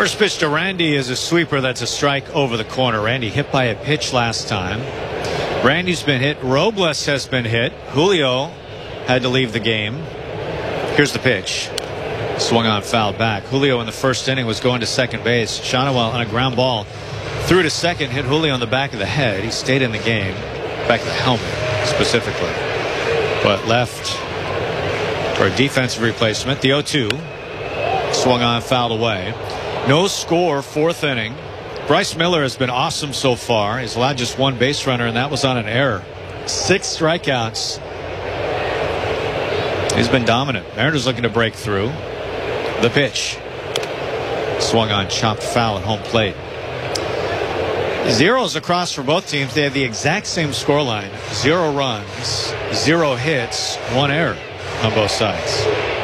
First pitch to Randy is a sweeper. That's a strike over the corner. Randy hit by a pitch last time. Randy's been hit. Robles has been hit. Julio had to leave the game. Here's the pitch. Swung on, fouled back. Julio in the first inning was going to second base. Shonowell on a ground ball threw to second, hit Julio on the back of the head. He stayed in the game, back of the helmet specifically, but left for a defensive replacement. The 0-2 swung on, fouled away. No score, fourth inning. Bryce Miller has been awesome so far. He's allowed just one base runner, and that was on an error. 6 strikeouts. He's been dominant. Mariners looking to break through. The pitch. Swung on, chopped foul at home plate. Zeros across for both teams. They have the exact same scoreline. 0 runs, 0 hits, 1 error on both sides.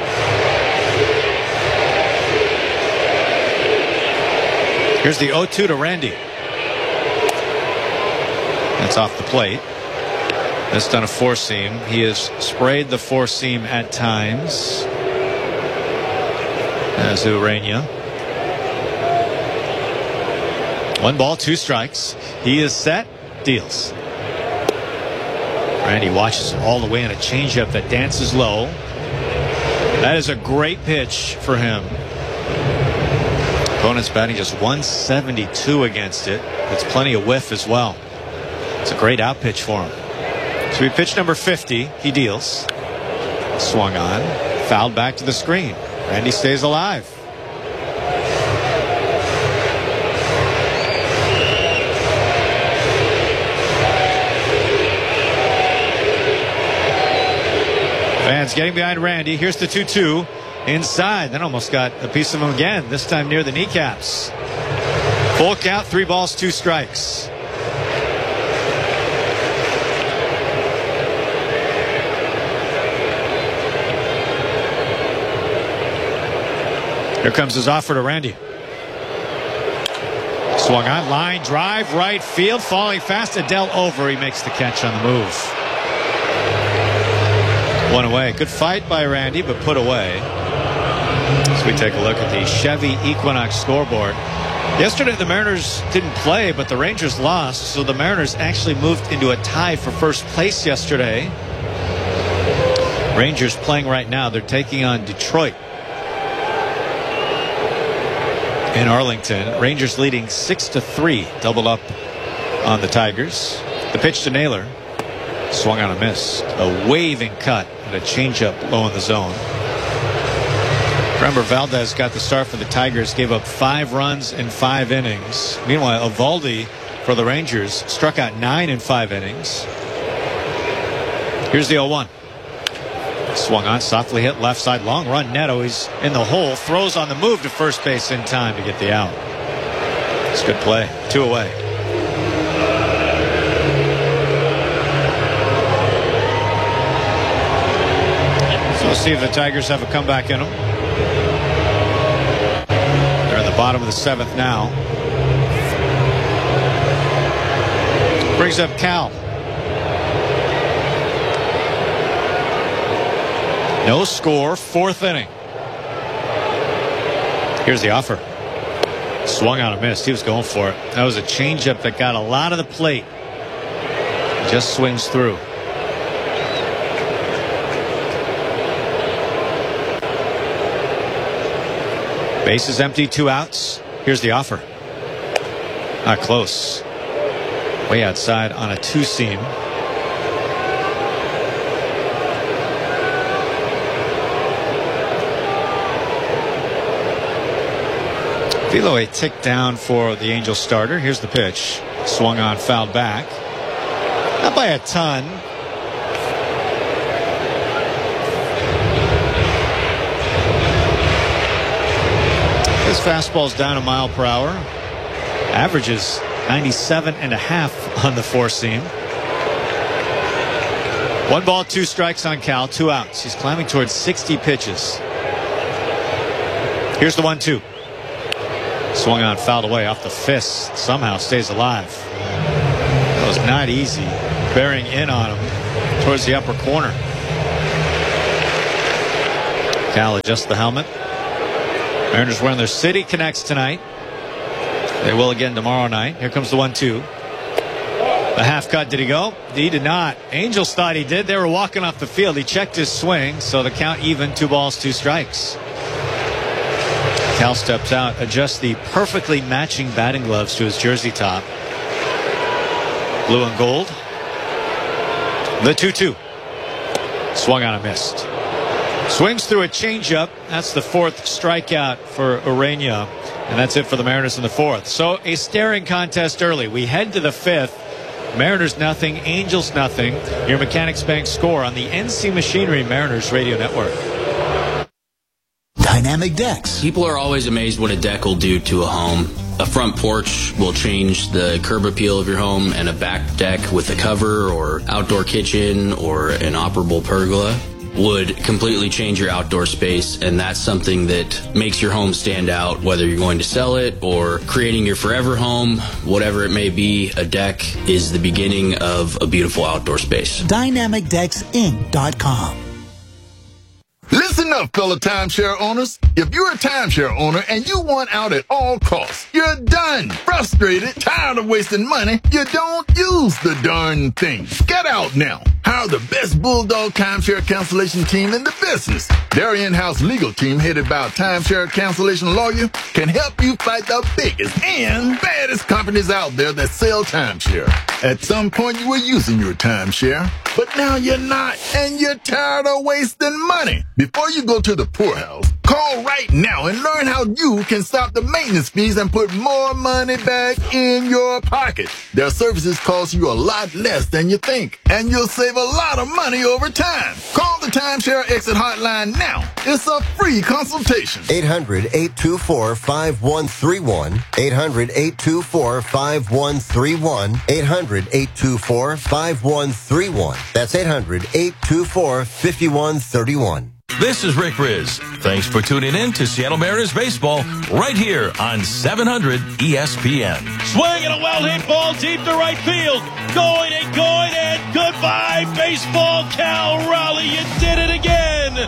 Here's the 0-2 to Randy. That's off the plate. That's done a four-seam. He has sprayed the four-seam at times. As Urania. 1 ball, 2 strikes. He is set. Deals. Randy watches all the way in a changeup that dances low. That is a great pitch for him. Opponent's batting just 172 against it. That's plenty of whiff as well. It's a great out pitch for him. So we pitch number 50. He deals. Swung on. Fouled back to the screen. Randy stays alive. Fans getting behind Randy. Here's the 2-2. Inside. Then almost got a piece of him again. This time near the kneecaps. Full count. 3 balls, 2 strikes. Here comes his offer to Randy. Swung on, line drive, right field, falling fast. Adele over. He makes the catch on the move. 1 away. Good fight by Randy, but put away. As we take a look at the Chevy Equinox scoreboard. Yesterday the Mariners didn't play, but the Rangers lost, so the Mariners actually moved into a tie for first place yesterday. Rangers playing right now. They're taking on Detroit in Arlington. Rangers leading 6-3. Double up on the Tigers. The pitch to Naylor. Swung on a miss. A waving cut and a changeup low in the zone. Remember, Valdez got the start for the Tigers, gave up 5 runs in 5 innings. Meanwhile, Eovaldi for the Rangers struck out 9 in 5 innings. Here's the 0-1. Swung on, softly hit left side, long run. Neto, he's in the hole, throws on the move to first base in time to get the out. It's good play. 2 away. So we'll see if the Tigers have a comeback in them. They're in the bottom of the 7th now. Brings up Cal. No score, 4th inning. Here's the offer. Swung on a miss. He was going for it. That was a changeup that got a lot of the plate. Just swings through. Base is empty, 2 outs. Here's the offer. Not close. Way outside on a 2-seam. Velo a tick down for the Angels starter. Here's the pitch. Swung on, fouled back. Not by a ton. His fastball's down 1 mile per hour. Averages 97.5 on the 4-seam. 1 ball, 2 strikes on Cal, 2 outs. He's climbing towards 60 pitches. Here's the 1-2. Swung on, fouled away off the fist. Somehow stays alive. That was not easy. Bearing in on him towards the upper corner. Cal adjusts the helmet. Mariners wearing their City Connects tonight. They will again tomorrow night. Here comes the 1-2. The half cut, did he go? He did not. Angels thought he did. They were walking off the field. He checked his swing, so the count even, 2 balls, 2 strikes. Cal steps out, adjusts the perfectly matching batting gloves to his jersey top. Blue and gold. The 2-2. Swung on and missed. Swings through a changeup. That's the 4th strikeout for Urania. And that's it for the Mariners in the 4th. So a staring contest early. We head to the 5th. Mariners nothing, Angels nothing. Your Mechanics Bank score on the NC Machinery Mariners Radio Network. Dynamic decks. People are always amazed what a deck will do to a home. A front porch will change the curb appeal of your home, and a back deck with a cover or outdoor kitchen or an operable pergola would completely change your outdoor space, and that's something that makes your home stand out, whether you're going to sell it or creating your forever home. Whatever it may be, a deck is the beginning of a beautiful outdoor space. DynamicDecksInc.com. Listen up, fellow timeshare owners. If you're a timeshare owner and you want out at all costs, you're done, frustrated, tired of wasting money, you don't use the darn thing. Get out now. Hire the best Bulldog timeshare cancellation team in the business. Their in-house legal team, headed by a timeshare cancellation lawyer, can help you fight the biggest and baddest companies out there that sell timeshare. At some point, you were using your timeshare, but now you're not, and you're tired of wasting money. Before you go to the poorhouse, call right now and learn how you can stop the maintenance fees and put more money back in your pocket. Their services cost you a lot less than you think, and you'll save a lot of money over time. Call the Timeshare Exit Hotline now. It's a free consultation. 800-824-5131. 800-824-5131. 800-824-5131. That's 800-824-5131. This is Rick Riz. Thanks for tuning in to Seattle Mariners baseball right here on 700 ESPN. Swing and a well-hit ball deep to right field. Going and goodbye, baseball. Cal Raleigh, you did it again.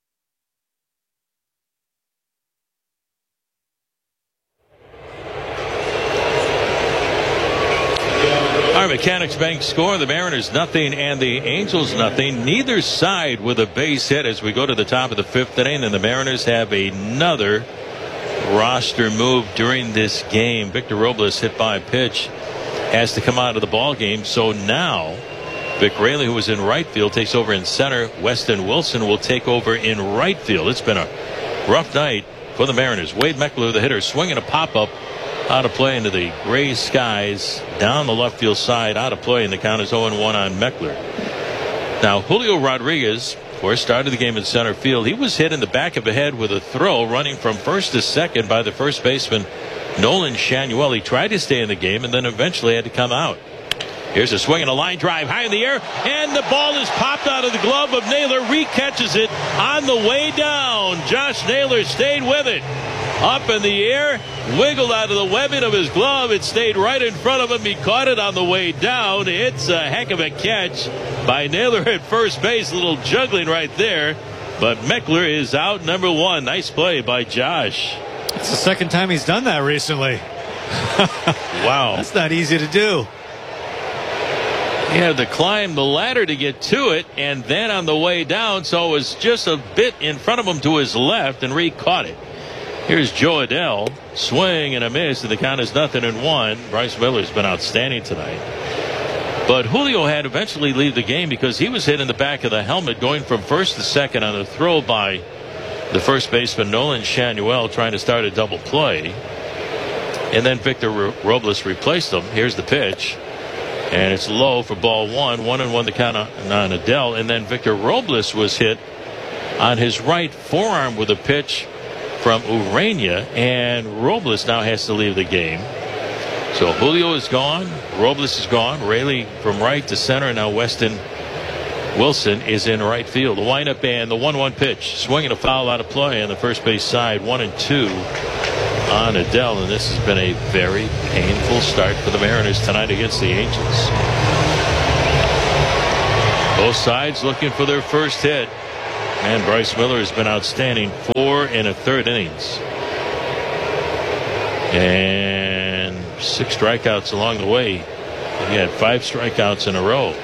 Our Mechanics Bank score, the Mariners nothing and the Angels nothing. Neither side with a base hit as we go to the top of the 5th inning, and the Mariners have another roster move during this game. Victor Robles, hit by a pitch, has to come out of the ball game. So now Vic Raley, who was in right field, takes over in center. Weston Wilson will take over in right field. It's been a rough night for the Mariners. Wade Meckler, the hitter, swinging a pop-up out of play into the gray skies down the left field side, out of play, and the count is 0-1 on Meckler. Now Julio Rodriguez, of course, started the game in center field. He was hit in the back of the head with a throw running from first to second by the first baseman Nolan Shanuel. He tried to stay in the game and then eventually had to come out. Here's a swing and a line drive high in the air, and the ball is popped out of the glove of Naylor. Re-catches it on the way down. Josh Naylor stayed with it. Up in the air, wiggled out of the webbing of his glove. It stayed right in front of him. He caught it on the way down. It's a heck of a catch by Naylor at first base. A little juggling right there. But Meckler is out, number 1. Nice play by Josh. It's the second time he's done that recently. Wow. That's not easy to do. He had to climb the ladder to get to it, and then on the way down, so it was just a bit in front of him to his left, and Reed caught it. Here's Joe Adell, swing and a miss, and the count is 0-1. Bryce Miller's been outstanding tonight. But Julio had to eventually leave the game because he was hit in the back of the helmet going from first to second on a throw by the first baseman Nolan Shanuel, trying to start a double play. And then Victor Robles replaced him. Here's the pitch. And it's low for ball 1. 1-1 the count on Adell. And then Victor Robles was hit on his right forearm with a pitch from Urania, and Robles now has to leave the game. So Julio is gone, Robles is gone, Raley from right to center, and now Weston Wilson is in right field. The windup and the 1-1 pitch, swinging a foul out of play on the first base side. 1-2 on Adell, and this has been a very painful start for the Mariners tonight against the Angels. Both sides looking for their first hit. And Bryce Miller has been outstanding. 4 1/3 innings. And 6 strikeouts along the way. He had 5 strikeouts in a row.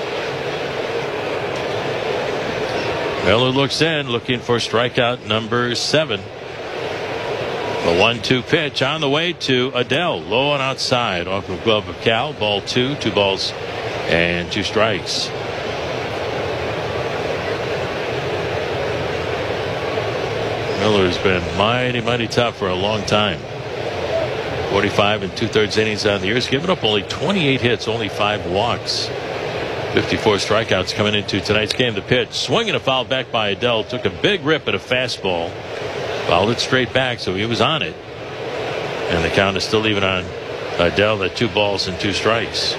Miller looks in, looking for strikeout number 7. The 1-2 pitch on the way to Adell. Low and outside off of glove of Cal. Ball 2. 2 balls and 2 strikes. Miller's been mighty tough for a long time. 45 2/3 innings on the year. He's given up only 28 hits, only 5 walks. 54 strikeouts coming into tonight's game. The pitch, swinging a foul back by Adell. Took a big rip at a fastball. Fouled it straight back, so he was on it. And the count is still even on Adell at 2 balls and 2 strikes.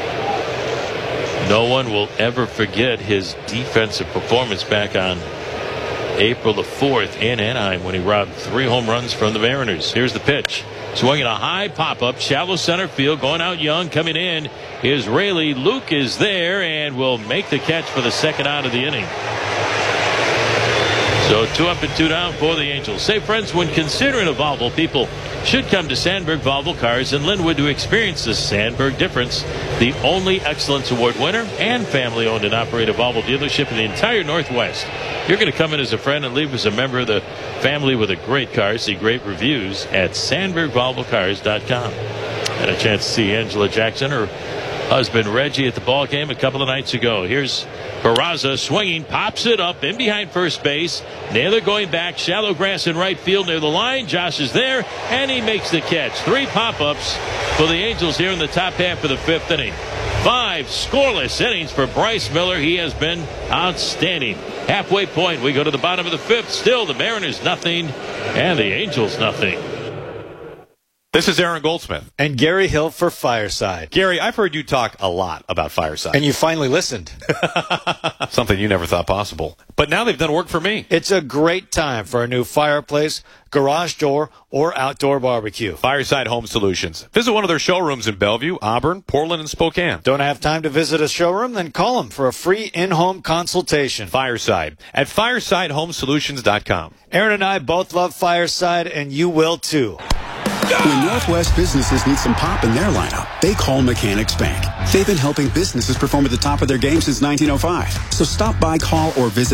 No one will ever forget his defensive performance back on April the 4th in Anaheim when he robbed 3 home runs from the Mariners. Here's the pitch. Swinging a high pop-up, shallow center field, going out young, coming in is Raley. Luke is there and will make the catch for the second out of the inning. So 2 up and 2 down for the Angels. Say, friends, when considering a Volvo, people should come to Sandberg Volvo Cars in Linwood to experience the Sandberg difference. The only Excellence Award winner and family-owned and operated Volvo dealership in the entire Northwest. You're going to come in as a friend and leave as a member of the family with a great car. See great reviews at SandbergVolvoCars.com. Had a chance to see Angela Jackson, her husband Reggie, at the ball game a couple of nights ago. Here's Peraza swinging, pops it up in behind first base. Naylor going back, shallow grass in right field near the line. Josh is there, and he makes the catch. 3 pop-ups for the Angels here in the top half of the 5th inning. 5 scoreless innings for Bryce Miller. He has been outstanding. Halfway point, we go to the bottom of the 5th. Still the Mariners nothing, and the Angels nothing. This is Aaron Goldsmith. And Gary Hill for Fireside. Gary, I've heard you talk a lot about Fireside. And you finally listened. Something you never thought possible. But now they've done work for me. It's a great time for a new fireplace, garage door, or outdoor barbecue. Fireside Home Solutions. Visit one of their showrooms in Bellevue, Auburn, Portland, and Spokane. Don't have time to visit a showroom? Then call them for a free in-home consultation. Fireside at FiresideHomeSolutions.com. Aaron and I both love Fireside, and you will too. When Northwest businesses need some pop in their lineup, they call Mechanics Bank. They've been helping businesses perform at the top of their game since 1905. So stop by, call, or visit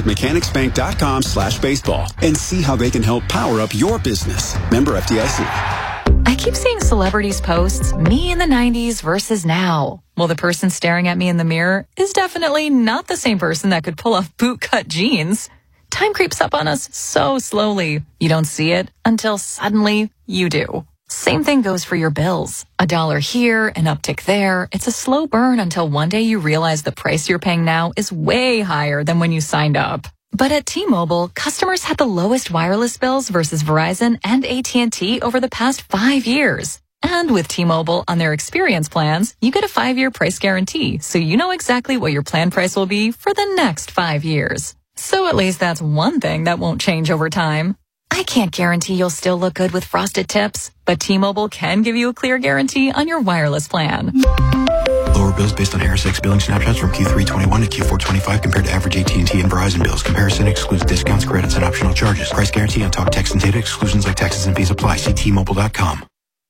mechanicsbank.com/baseball and see how they can help power up your business. Member FDIC. I keep seeing celebrities posts, me in the 90s versus now. Well, the person staring at me in the mirror is definitely not the same person that could pull off bootcut jeans. Time creeps up on us so slowly. You don't see it until suddenly you do. Same thing goes for your bills. $1 here, an uptick there. It's a slow burn until one day you realize the price you're paying now is way higher than when you signed up. But at T-Mobile, customers had the lowest wireless bills versus Verizon and AT&T over the past 5 years. And with T-Mobile on their experience plans, you get a 5-year price guarantee, so you know exactly what your plan price will be for the next 5 years. So at least that's one thing that won't change over time. I can't guarantee you'll still look good with frosted tips, but T-Mobile can give you a clear guarantee on your wireless plan. Lower bills based on Harris X billing snapshots from Q3 21 to Q4 25 compared to average AT&T and Verizon bills. Comparison excludes discounts, credits, and optional charges. Price guarantee on talk, text, and data. Exclusions like taxes and fees apply. See T-Mobile.com.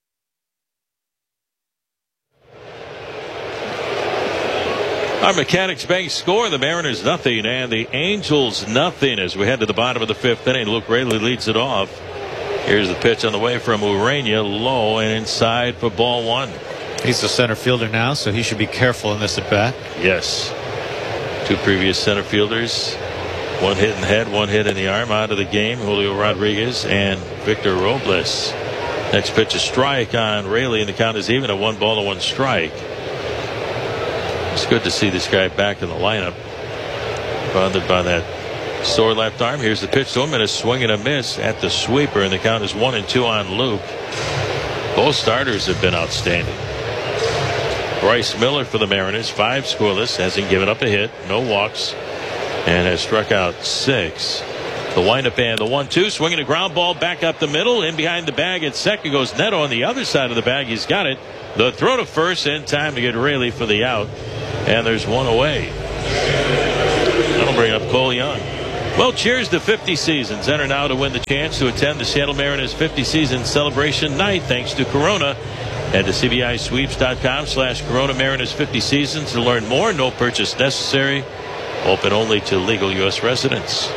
Our Mechanics Bank score, the Mariners nothing and the Angels nothing as we head to the bottom of the 5th inning. Luke Raley leads it off. Here's the pitch on the way from Urania, low and inside for ball 1. He's the center fielder now, so he should be careful in this at bat. Yes. 2 previous center fielders, 1 hit in the head, 1 hit in the arm, out of the game. Julio Rodriguez and Victor Robles. Next pitch, a strike on Raley, and the count is even at 1-1 strike. It's good to see this guy back in the lineup. Bothered by that sore left arm. Here's the pitch to him, and a swing and a miss at the sweeper, and the count is 1-2 on Luke. Both starters have been outstanding. Bryce Miller for the Mariners, 5 scoreless, hasn't given up a hit, no walks, and has struck out 6. The windup and the 1-2, swinging a ground ball back up the middle, in behind the bag at second goes Neto on the other side of the bag. He's got it. The throw to first, in time to get Raley for the out. And there's 1 away. That'll bring up Cole Young. Well, cheers to 50 seasons. Enter now to win the chance to attend the Seattle Mariners 50 season celebration night thanks to Corona. Head to CBISweeps.com/Corona Mariners 50 seasons to learn more. No purchase necessary. Open only to legal U.S. residents.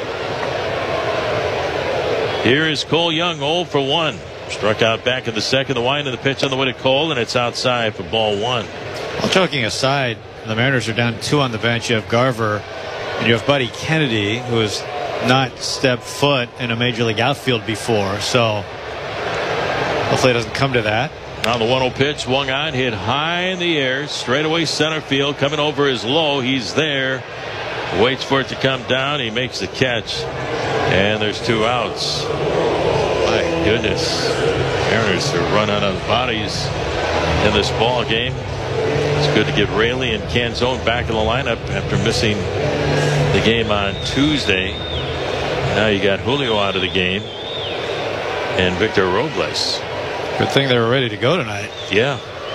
Here is Cole Young, 0 for 1. Struck out back in the second. The wind of the pitch on the way to Cole, and it's outside for ball 1. Well, joking aside, the Mariners are down 2 on the bench. You have Garver and you have Buddy Kennedy, who has not stepped foot in a major league outfield before. So hopefully it doesn't come to that. On the 1-0 pitch, swung on, hit high in the air, straightaway center field. Coming over is low. He's there. Waits for it to come down. He makes the catch. And there's 2 outs. My goodness. Mariners are run out of bodies in this ball game. It's good to get Raley and Canzone back in the lineup after missing the game on Tuesday. Now you got Julio out of the game and Victor Robles. Good thing they were ready to go tonight. Yeah.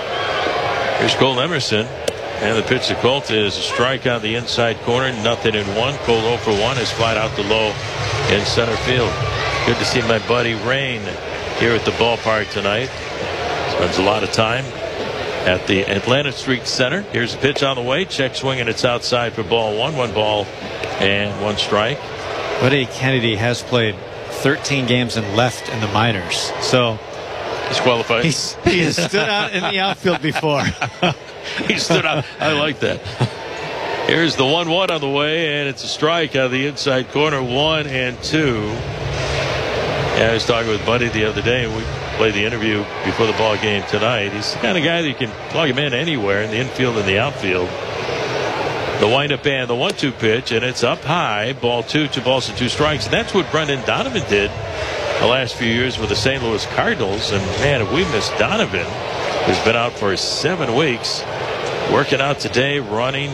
Here's Cole Emerson. And the pitch to Colt is a strike on the inside corner. 0-1. Cole 0 for 1 is flat out to low in center field. Good to see my buddy Rain here at the ballpark tonight. Spends a lot of time at the Atlanta Street Center. Here's a pitch on the way. Check swing, and it's outside for ball 1. 1 ball and 1 strike. Buddy Kennedy has played 13 games and left in the minors. So he's qualified. He has stood out in the outfield before. He stood out. I like that. Here's the 1-1 on the way, and it's a strike on the inside corner. 1 and 2. Yeah, I was talking with Buddy the other day, and we played the interview before the ball game tonight. He's the kind of guy that you can plug him in anywhere in the infield and the outfield. The windup and the 1-2 pitch, and it's up high. Ball 2, 2 balls and 2 strikes. And that's what Brendan Donovan did the last few years with the St. Louis Cardinals. And man, if we miss Donovan, who's been out for 7 weeks, working out today, running.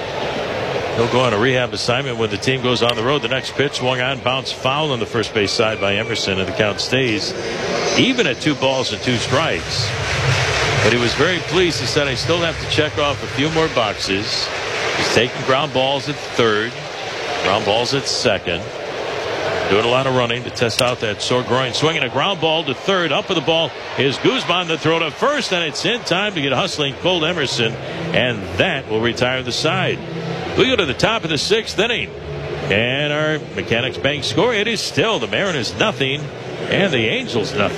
He'll go on a rehab assignment when the team goes on the road. The next pitch swung on, bounced foul on the first base side by Emerson, and the count stays even at 2 balls and 2 strikes. But he was very pleased. He said, I still have to check off a few more boxes. He's taking ground balls at third, ground balls at second. Doing a lot of running to test out that sore groin. Swinging a ground ball to third. Up with the ball is Guzman. The throw to first, and it's in time to get hustling Cole Emerson, and that will retire the side. We go to the top of the 6th inning, and our Mechanics Bank score, it is still the Mariners 0 and the Angels 0.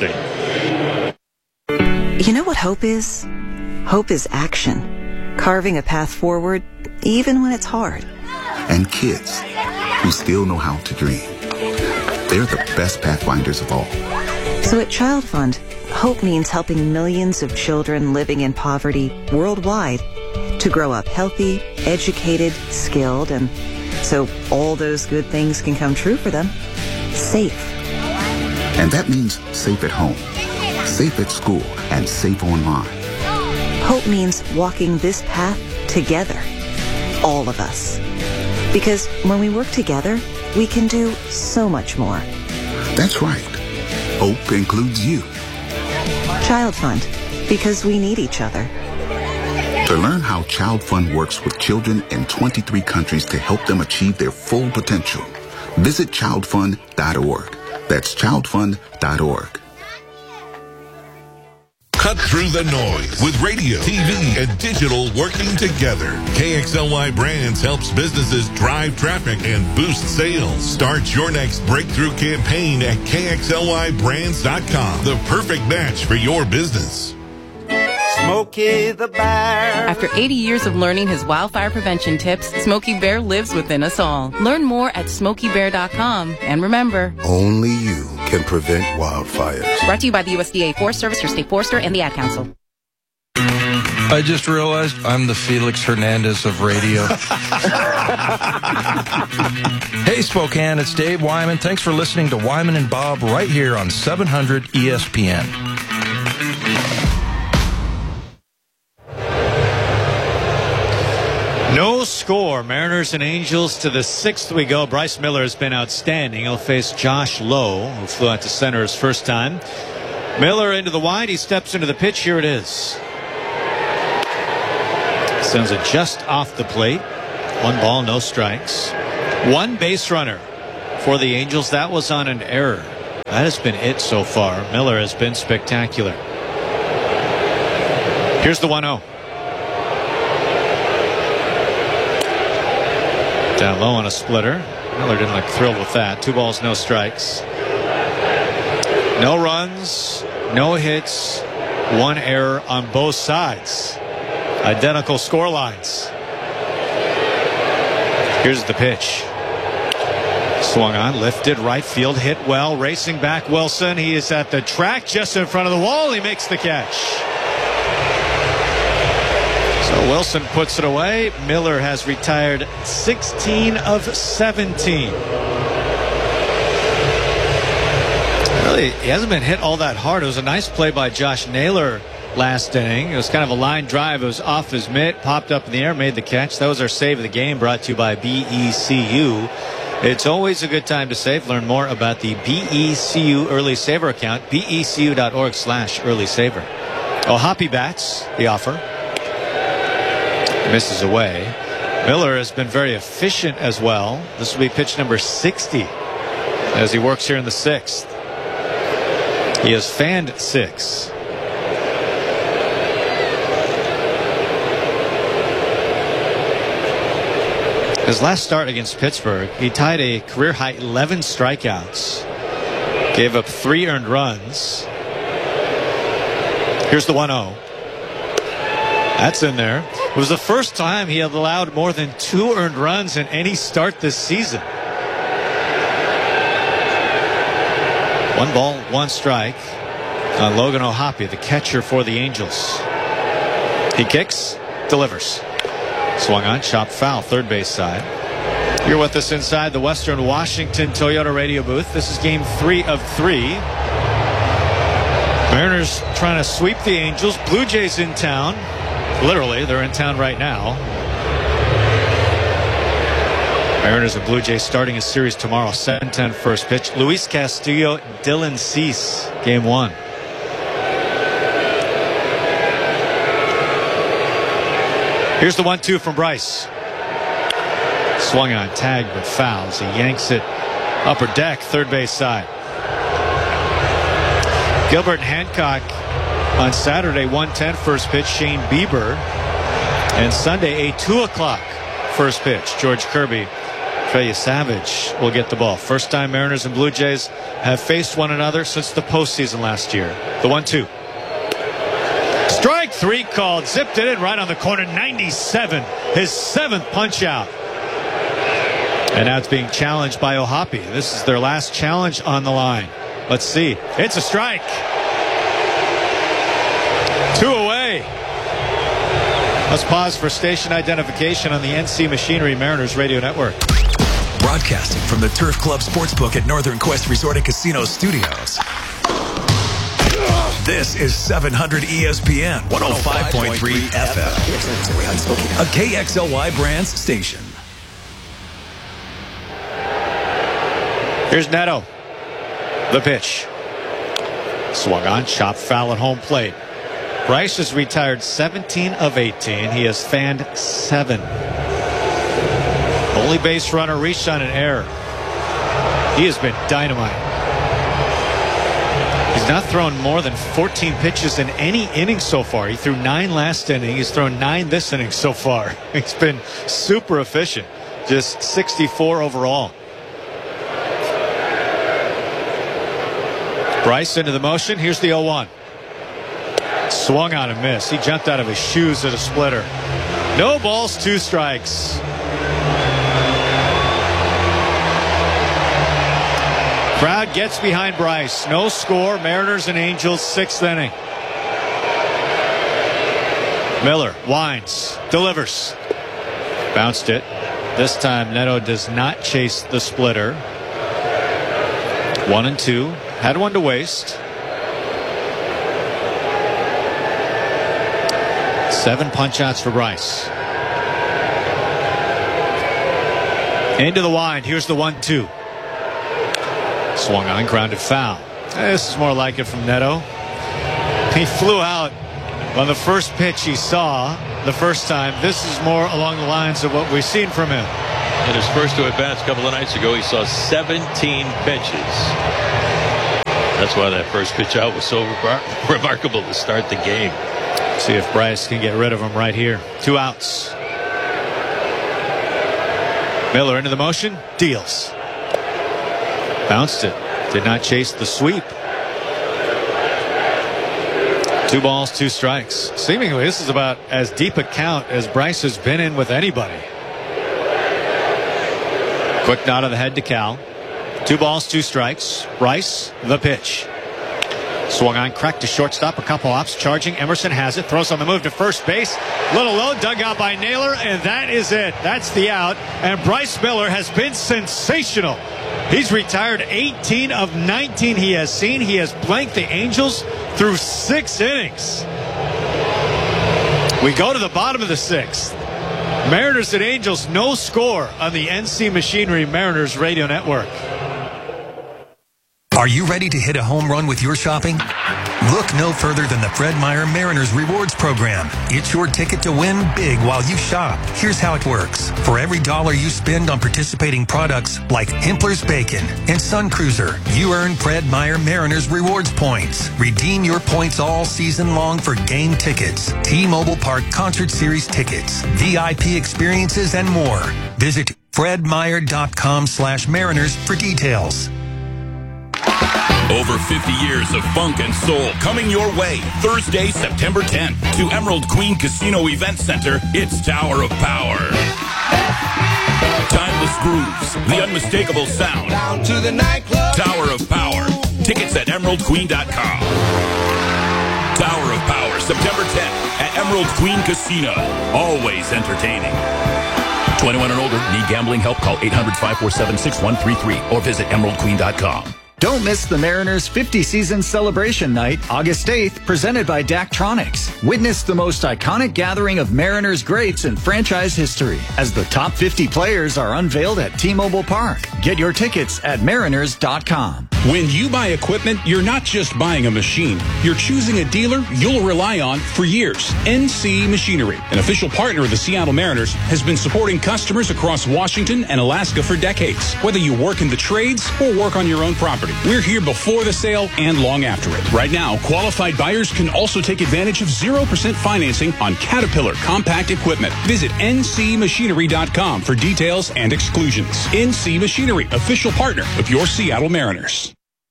You know what hope is? Hope is action. Carving a path forward, even when it's hard. And kids who still know how to dream. They're the best pathfinders of all. So at Child Fund, hope means helping millions of children living in poverty worldwide to grow up healthy, educated, skilled, and so all those good things can come true for them. Safe. And that means safe at home, safe at school, and safe online. Hope means walking this path together. All of us. Because when we work together, we can do so much more. That's right. Hope includes you. Child Fund, because we need each other. To learn how Child Fund works with children in 23 countries to help them achieve their full potential, visit childfund.org. That's childfund.org. Cut through the noise with radio, TV, and digital working together. KXLY Brands helps businesses drive traffic and boost sales. Start your next breakthrough campaign at KXLYBrands.com. The perfect match for your business. Smokey the Bear. After 80 years of learning his wildfire prevention tips, Smokey Bear lives within us all. Learn more at SmokeyBear.com. And remember, only you can prevent wildfires. Brought to you by the USDA Forest Service, your state forester, and the Ad Council. I just realized I'm the Felix Hernandez of radio. Hey, Spokane, it's Dave Wyman. Thanks for listening to Wyman and Bob right here on 700 ESPN. No score. Mariners and Angels to the 6th we go. Bryce Miller has been outstanding. He'll face Josh Lowe, who flew out to center his first time. Miller into the wide. He steps into the pitch. Here it is. Sends it just off the plate. 1 ball, no strikes. 1 base runner. for the Angels. That was on an error. That has been it so far. Miller has been spectacular. Here's the 1-0. Down low on a splitter. Miller didn't look thrilled with that. 2 balls, no strikes. No runs, no hits, 1 error on both sides. Identical score lines. Here's the pitch. Swung on, lifted, right field, hit well, racing back Wilson. He is at the track just in front of the wall. He makes the catch. So Wilson puts it away. Miller has retired 16 of 17. Really, he hasn't been hit all that hard. It was a nice play by Josh Naylor last inning. It was kind of a line drive. It was off his mitt, popped up in the air, made the catch. That was our save of the game, brought to you by BECU. It's always a good time to save. Learn more about the BECU Early Saver account, becu.org/early saver. Oh, Hoppy bats, the offer. Misses away. Miller has been very efficient as well. This will be pitch number 60 as he works here in the 6th. He has fanned 6. His last start against Pittsburgh, he tied a career-high 11 strikeouts. Gave up 3 earned runs. Here's the 1-0. That's in there. It was the first time he had allowed more than 2 earned runs in any start this season. 1 ball, 1 strike on Logan O'Hoppe, the catcher for the Angels. He kicks, delivers. Swung on, chopped foul, third base side. You're with us inside the Western Washington Toyota radio booth. This is game 3 of 3. Mariners trying to sweep the Angels. Blue Jays in town. Literally, they're in town right now. Mariners and Blue Jays starting a series tomorrow. 7:10 first pitch. Luis Castillo, Dylan Cease, game 1. Here's the 1-2 from Bryce. Swung on, tagged, but fouls. He yanks it upper deck, third base side. Gilbert and Hancock on Saturday, 1:10 first pitch, Shane Bieber. And Sunday, a 2 o'clock first pitch, George Kirby. Trey Savage will get the ball. First time Mariners and Blue Jays have faced one another since the postseason last year. The 1-2. Strike 3 called. Zipped it in right on the corner. 97. His 7th punch out. And now it's being challenged by O'Hoppe. This is their last challenge on the line. Let's see. It's a strike. 2 away. Let's pause for station identification on the NC Machinery Mariners Radio Network. Broadcasting from the Turf Club Sportsbook at Northern Quest Resort and Casino Studios. This is 700 ESPN 105.3 FM. A KXLY Brands station. Here's Neto. The pitch. Swung on, chopped foul at home plate. Bryce has retired 17 of 18. He has fanned 7. Only base runner reached on an error. He has been dynamite. He's not thrown more than 14 pitches in any inning so far. He threw 9 last inning. He's thrown 9 this inning so far. He's been super efficient. Just 64 overall. Bryce into the motion. Here's the 0-1. Swung on a miss. He jumped out of his shoes at a splitter. No balls, 2 strikes. Crowd gets behind Bryce. No score. Mariners and Angels, 6th inning. Miller winds, delivers. Bounced it. This time Neto does not chase the splitter. 1-2. Had one to waste. 7 punch outs for Bryce. Into the wind. Here's the 1-2. Swung on, grounded foul. This is more like it from Neto. He flew out on the first pitch he saw the first time. This is more along the lines of what we've seen from him. In his first 2 at-bats a couple of nights ago, he saw 17 pitches. That's why that first pitch out was so remarkable to start the game. See if Bryce can get rid of him right here. 2 outs. Miller into the motion. Deals. Bounced it. Did not chase the sweep. 2 balls, 2 strikes. Seemingly, this is about as deep a count as Bryce has been in with anybody. Quick nod of the head to Cal. 2 balls, 2 strikes. Bryce, the pitch. Swung on, cracked to shortstop. A couple hops, charging. Emerson has it. Throws on the move to first base. Little low, dug out by Naylor, and that is it. That's the out. And Bryce Miller has been sensational. He's retired 18 of 19 he has seen. He has blanked the Angels through 6 innings. We go to the bottom of the 6th. Mariners and Angels, no score on the NC Machinery Mariners Radio Network. Are you ready to hit a home run with your shopping? Look no further than the Fred Meyer Mariners Rewards Program. It's your ticket to win big while you shop. Here's how it works. For every $1 you spend on participating products like Himpler's Bacon and Sun Cruiser, you earn Fred Meyer Mariners Rewards points. Redeem your points all season long for game tickets, T-Mobile Park Concert Series tickets, VIP experiences, and more. Visit fredmeyer.com/Mariners for details. Over 50 years of funk and soul coming your way. Thursday, September 10th to Emerald Queen Casino Event Center. It's Tower of Power. Timeless grooves, the unmistakable sound. Down to the nightclub. Tower of Power. Tickets at emeraldqueen.com. Tower of Power, September 10th at Emerald Queen Casino. Always entertaining. 21 and older. Need gambling help? Call 800-547-6133 or visit emeraldqueen.com. Don't miss the Mariners 50-season celebration night, August 8th, presented by Daktronics. Witness the most iconic gathering of Mariners greats in franchise history as the top 50 players are unveiled at T-Mobile Park. Get your tickets at mariners.com. When you buy equipment, you're not just buying a machine. You're choosing a dealer you'll rely on for years. NC Machinery, an official partner of the Seattle Mariners, has been supporting customers across Washington and Alaska for decades. Whether you work in the trades or work on your own property, we're here before the sale and long after it. Right now, qualified buyers can also take advantage of 0% financing on Caterpillar compact equipment. Visit ncmachinery.com for details and exclusions. NC Machinery, official partner of your Seattle Mariners.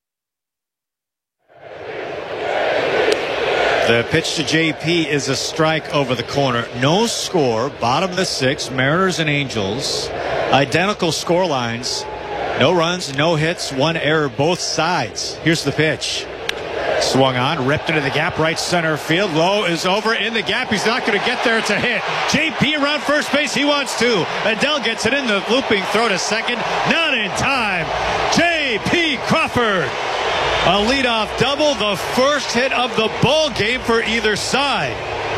The pitch to JP is a strike over the corner. No score. Bottom of the 6th. Mariners and Angels. Identical score lines. No runs, no hits, 1 error both sides. Here's the pitch. Swung on, ripped into the gap, right center field. Low is over in the gap. He's not going to get there. It's a hit. JP around first base. He wants to. Adele gets it in the looping throw to second. Not in time. JP Crawford. A leadoff double, the first hit of the ball game for either side.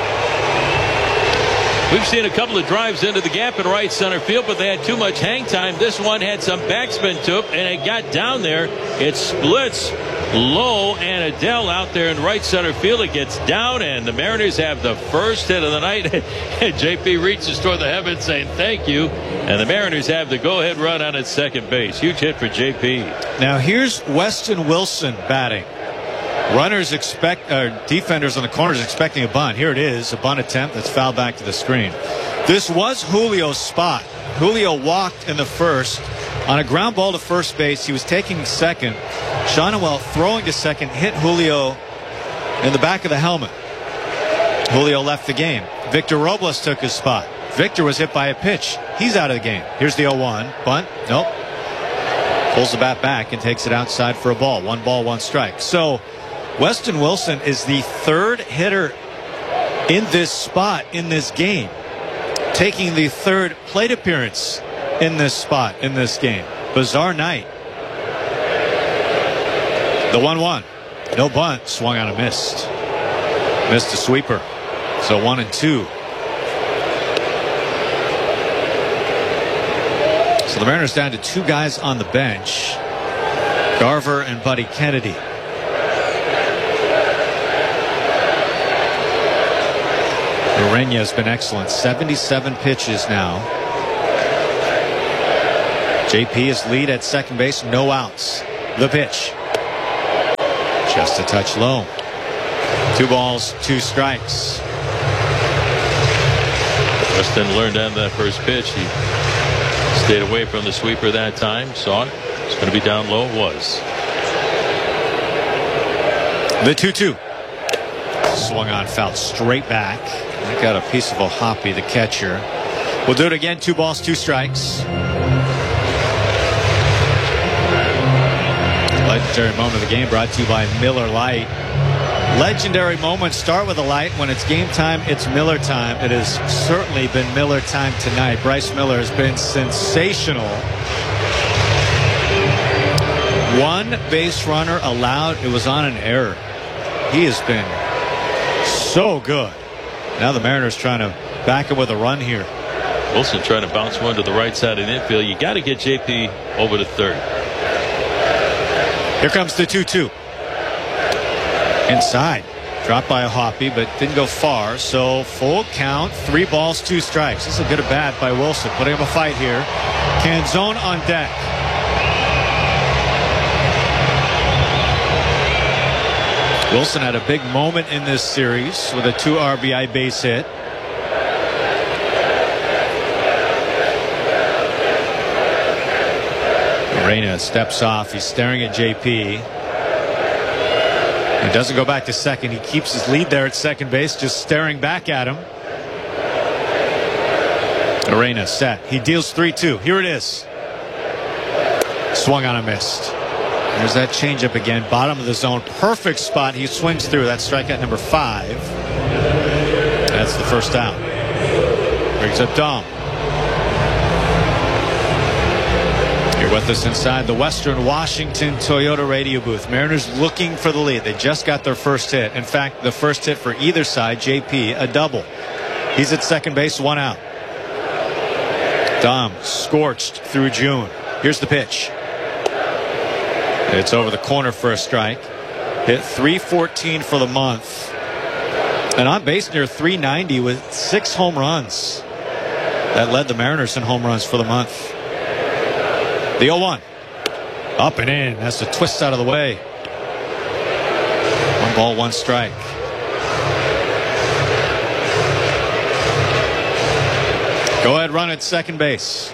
We've seen a couple of drives into the gap in right center field, but they had too much hang time. This one had some backspin to it, and it got down there. It splits Low and Adele out there in right center field. It gets down, and the Mariners have the first hit of the night. JP reaches toward the heavens saying thank you, and the Mariners have the go-ahead run on at second base. Huge hit for JP. Now here's Weston Wilson batting. Runners defenders on the corners expecting a bunt. Here it is, a bunt attempt that's fouled back to the screen. This was Julio's spot. Julio walked in the first on a ground ball to first base. He was taking second. Shonwell throwing to second hit Julio in the back of the helmet. Julio left the game. Victor Robles took his spot. Victor was hit by a pitch. He's out of the game. Here's the 0-1. Bunt. Nope. Pulls the bat back and takes it outside for a ball. 1 ball, 1 strike. So Weston Wilson is the third hitter in this spot in this game, taking the third plate appearance in this spot in this game. Bizarre night. The 1-1. No bunt. Swung on a missed. Missed a sweeper. So 1-2. So the Mariners down to 2 guys on the bench. Garver and Buddy Kennedy. Urena has been excellent. 77 pitches now. JP is lead at second base, no outs. The pitch. Just a touch low. 2 balls, 2 strikes. Weston learned on that first pitch. He stayed away from the sweeper that time. Saw it. It's going to be down low. It was. The 2-2. Swung on, fouled straight back. I got a piece of O'Hoppe, the catcher. We'll do it again. 2 balls, 2 strikes. Legendary moment of the game brought to you by Miller Lite. Legendary moments start with a light. When it's game time, it's Miller time. It has certainly been Miller time tonight. Bryce Miller has been sensational. 1 base runner allowed. It was on an error. He has been so good. Now the Mariners trying to back it with a run here. Wilson trying to bounce one to the right side of the infield. You got to get JP over to third. Here comes the 2-2. Inside. Dropped by O'Hoppe, but didn't go far. So full count, 3 balls, 2 strikes. This is a good at bat by Wilson. Putting him a fight here. Canzone on deck. Wilson had a big moment in this series with a 2 RBI base hit. Reyna steps off. He's staring at JP. He doesn't go back to second. He keeps his lead there at second base, just staring back at him. Reyna set. He deals 3-2. Here it is. Swung on and missed. There's that changeup again. Bottom of the zone. Perfect spot. He swings through. That's strikeout number 5. That's the first out. Brings up Dom. You're with us inside the Western Washington Toyota radio booth. Mariners looking for the lead. They just got their first hit. In fact, the first hit for either side, JP, a double. He's at second base, 1 out. Dom scorched through June. Here's the pitch. It's over the corner for a strike. Hit .314 for the month. And on base near .390 with 6 home runs. That led the Mariners in home runs for the month. The 0-1. Up and in. That's a twist out of the way. 1 ball, 1 strike. Go ahead, run at second base.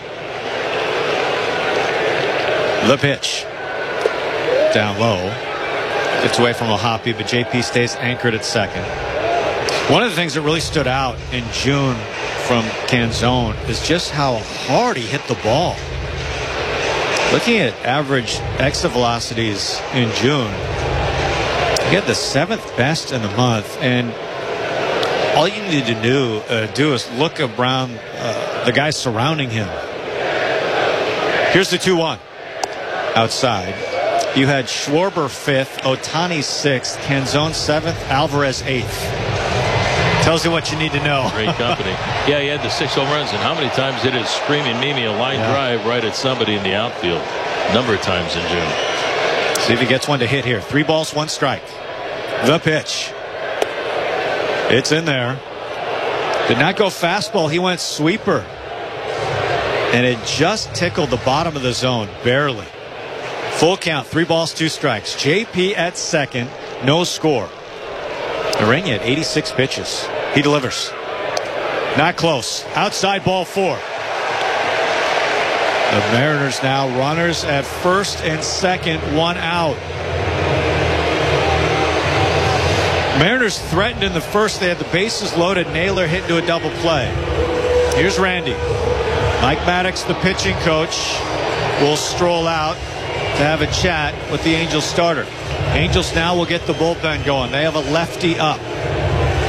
The pitch. Down low. Gets away from O'Hoppe, but JP stays anchored at second. One of the things that really stood out in June from Canzone is just how hard he hit the ball. Looking at average exit velocities in June, he had the 7th best in the month, and all you need to do is look around the guys surrounding him. Here's the 2-1. Outside. You had Schwarber 5th, Ohtani 6th, Canzone 7th, Alvarez 8th. Tells you what you need to know. Great company. Yeah, he had the 6 home runs, and how many times did his screaming Mimi a line drive right at somebody in the outfield? A number of times in June. See if he gets one to hit here. 3 balls, 1 strike. The pitch. It's in there. Did not go fastball. He went sweeper. And it just tickled the bottom of the zone, barely. Full count, 3 balls, 2 strikes. JP at second, no score. Urena at 86 pitches. He delivers. Not close. Outside, ball 4. The Mariners now runners at first and second, 1 out. Mariners threatened in the first. They had the bases loaded. Naylor hit into a double play. Here's Randy. Mike Maddox, the pitching coach, will stroll out to have a chat with the Angels starter. Angels now will get the bullpen going. They have a lefty up.